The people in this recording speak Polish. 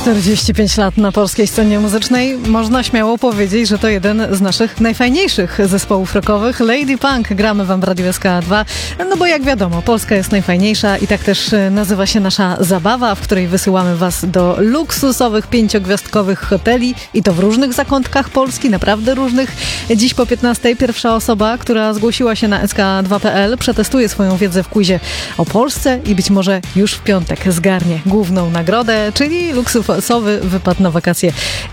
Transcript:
45 lat na polskiej scenie muzycznej. Można śmiało powiedzieć, że to jeden z naszych najfajniejszych zespołów rockowych. Lady Punk gramy wam w Radiu SK2. No bo jak wiadomo, Polska jest najfajniejsza i tak też nazywa się nasza zabawa, w której wysyłamy was do luksusowych, 5-gwiazdkowych hoteli i to w różnych zakątkach Polski, naprawdę różnych. Dziś po 15 pierwsza osoba, która zgłosiła się na sk2.pl, przetestuje swoją wiedzę w quizie o Polsce i być może już w piątek zgarnie główną nagrodę, czyli luksusowy wypad na wakacje